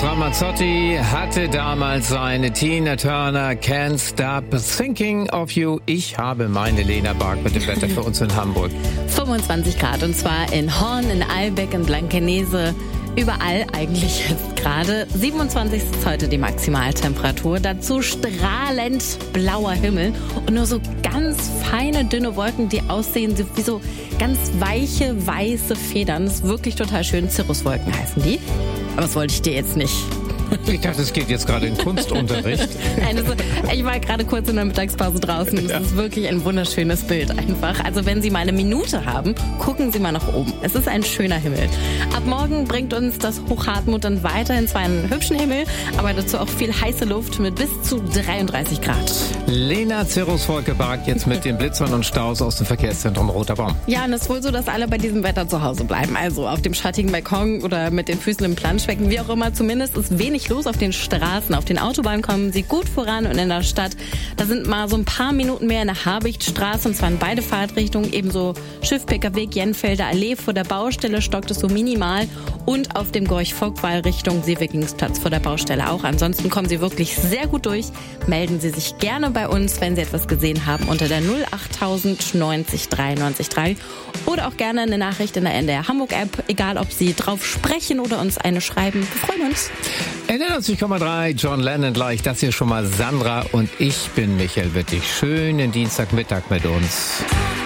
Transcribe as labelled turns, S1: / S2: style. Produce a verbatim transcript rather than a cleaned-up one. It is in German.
S1: Eros Ramazzotti hatte damals seine Tina Turner Can't Stop Thinking of You. Ich habe meine Lena Bark mit dem Wetter für uns in Hamburg.
S2: fünfundzwanzig Grad und zwar in Horn, in Eilbeck, in Blankenese. Überall eigentlich jetzt gerade. siebenundzwanzig ist heute die Maximaltemperatur. Dazu strahlend blauer Himmel und nur so ganz feine, dünne Wolken, die aussehen wie so ganz weiche, weiße Federn. Das ist wirklich total schön. Cirruswolken heißen die. Aber das wollte ich dir jetzt nicht.
S1: Ich dachte, es geht jetzt gerade in Kunstunterricht.
S2: Nein, das, ich war gerade kurz in der Mittagspause draußen. Das ja. ist wirklich ein wunderschönes Bild einfach. Also wenn Sie mal eine Minute haben, gucken Sie mal nach oben. Es ist ein schöner Himmel. Ab morgen bringt uns das Hochhartmut dann weiterhin zwar einen hübschen Himmel, aber dazu auch viel heiße Luft mit bis zu dreiunddreißig Grad.
S1: Lena Cirrus-Volke Bark jetzt mit den Blitzern und Staus aus dem Verkehrszentrum Roter Baum.
S2: Ja, und es ist wohl so, dass alle bei diesem Wetter zu Hause bleiben. Also auf dem schattigen Balkon oder mit den Füßen im Planschbecken, wie auch immer. Zumindest ist wenig los auf den Straßen. Auf den Autobahnen kommen sie gut voran und in der Stadt, da sind mal so ein paar Minuten mehr in der Habichtstraße und zwar in beide Fahrtrichtungen. Ebenso Schiff-Pkw Weg, Jenfelder Allee vor der Baustelle stockt es so minimal und auf dem Gorch-Vogtwall Richtung Seewegingsplatz vor der Baustelle auch. Ansonsten kommen Sie wirklich sehr gut durch. Melden Sie sich gerne bei uns, wenn Sie etwas gesehen haben, unter der null achttausend neunzig drei neunzig drei oder auch gerne eine Nachricht in der N D R Hamburg App, egal ob Sie drauf sprechen oder uns eine schreiben. Wir freuen uns.
S1: neunundneunzig Komma drei, John Lennon gleich, das hier schon mal Sandra und ich bin Michael Wittig. Schönen Dienstagmittag mit uns.